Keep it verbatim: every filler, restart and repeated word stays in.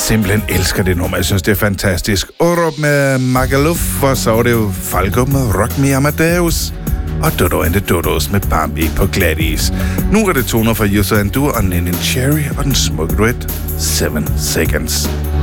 simpelthen elsker det nummer. Jeg synes, det er fantastisk. Orup med Magaluf, og så var det jo Falco med Rock Me Amadeus, og Dodo and the Dodos med Bambi på Gladys. Nu er det toner fra User and Do og Nin Cherry og den smukke duet Seven Seconds.